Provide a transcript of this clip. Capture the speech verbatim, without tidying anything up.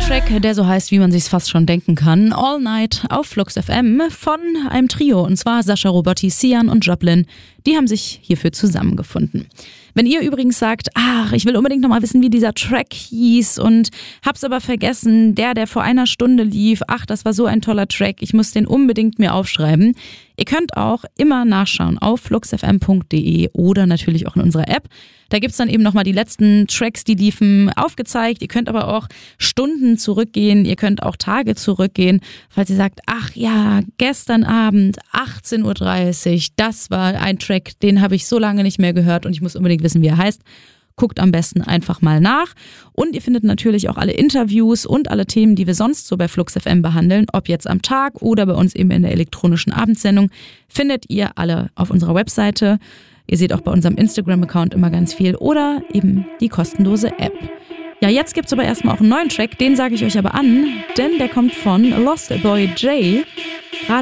Track, der so heißt, wie man sich's fast schon denken kann. All Night auf Flux F M von einem Trio, und zwar Sascha Robotti, Sian und Joplin. Die haben sich hierfür zusammengefunden. Wenn ihr übrigens sagt, ach, ich will unbedingt nochmal wissen, wie dieser Track hieß und hab's aber vergessen, der, der vor einer Stunde lief, ach, das war so ein toller Track, ich muss den unbedingt mir aufschreiben. Ihr könnt auch immer nachschauen auf flux f m punkt d e oder natürlich auch in unserer App. Da gibt's dann eben nochmal die letzten Tracks, die liefen, aufgezeigt. Ihr könnt aber auch Stunden zurückgehen, ihr könnt auch Tage zurückgehen, falls ihr sagt, ach ja, gestern Abend achtzehn Uhr dreißig, das war ein Track, den habe ich so lange nicht mehr gehört und ich muss unbedingt wissen, wie er heißt. Guckt am besten einfach mal nach. Und ihr findet natürlich auch alle Interviews und alle Themen, die wir sonst so bei Flux F M behandeln, ob jetzt am Tag oder bei uns eben in der elektronischen Abendsendung, findet ihr alle auf unserer Webseite. Ihr seht auch bei unserem Instagram-Account immer ganz viel oder eben die kostenlose App. Ja, jetzt gibt's aber erstmal auch einen neuen Track, den sage ich euch aber an, denn der kommt von Lost Boy J